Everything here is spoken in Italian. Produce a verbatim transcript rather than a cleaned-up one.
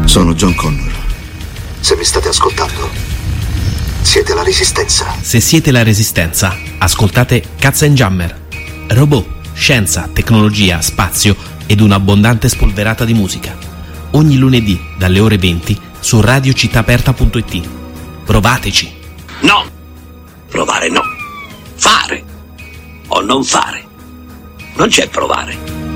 Sono John Connor. Se mi state ascoltando, siete la Resistenza. Se siete la Resistenza, ascoltate Katzenjammer. Robot, scienza, tecnologia, spazio ed un'abbondante spolverata di musica. Ogni lunedì dalle ore venti su radio città aperta punto it. Provateci. No! Provare no. Fare o non fare. Non c'è provare.